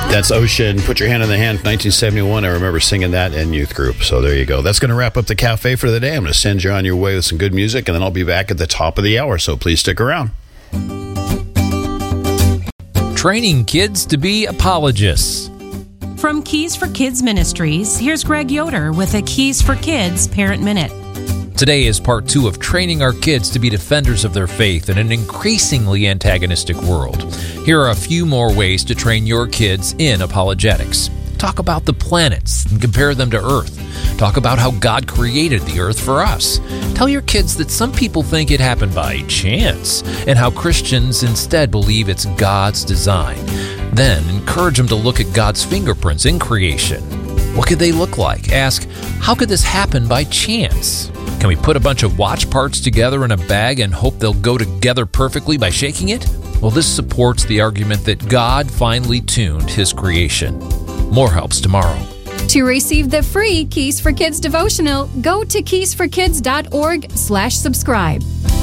That's Ocean, Put Your Hand in the Hand, 1971. I remember singing that in youth group. So there you go. That's going to wrap up the cafe for the day. I'm going to send you on your way with some good music, and then I'll be back at the top of the hour. So please stick around. Training kids to be apologists. From Keys for Kids Ministries, here's Greg Yoder with a Keys for Kids Parent Minute. Today is part 2 of training our kids to be defenders of their faith in an increasingly antagonistic world. Here are a few more ways to train your kids in apologetics. Talk about the planets and compare them to Earth. Talk about how God created the Earth for us. Tell your kids that some people think it happened by chance, and how Christians instead believe it's God's design. Then encourage them to look at God's fingerprints in creation. What could they look like? Ask, how could this happen by chance? Can we put a bunch of watch parts together in a bag and hope they'll go together perfectly by shaking it? Well, this supports the argument that God finely tuned His creation. More helps tomorrow. To receive the free Keys for Kids devotional, go to keysforkids.org/subscribe.